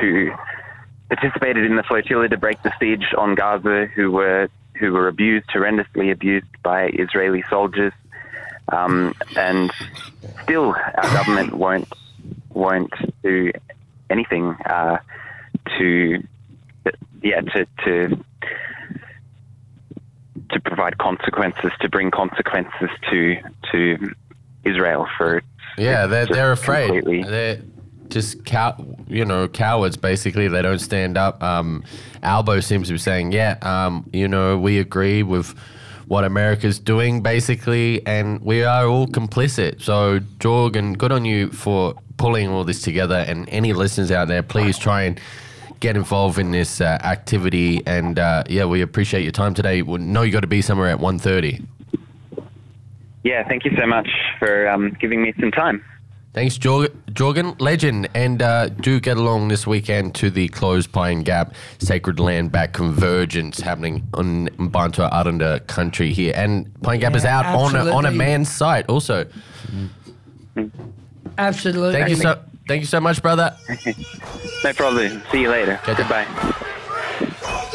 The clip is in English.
who participated in the flotilla to break the siege on Gaza, who were horrendously abused by Israeli soldiers, and still our government won't do anything to provide consequences, to bring consequences to Israel for. Yeah, they're afraid. Completely. They're just cowards. Basically, they don't stand up. Albo seems to be saying, we agree with what America's doing, basically, and we are all complicit. So, Jorgen, good on you for pulling all this together. And any listeners out there, please try and get involved in this activity. And we appreciate your time today. We know you got to be somewhere at 1:30. Yeah, thank you so much for giving me some time. Thanks, Jorgen. Legend. And do get along this weekend to the Closed Pine Gap Sacred Land Back Convergence happening on Bantua Aranda country here. And Pine Gap is out on a manned site also. Absolutely. Thank you so much, brother. No problem. See you later. Okay. Goodbye.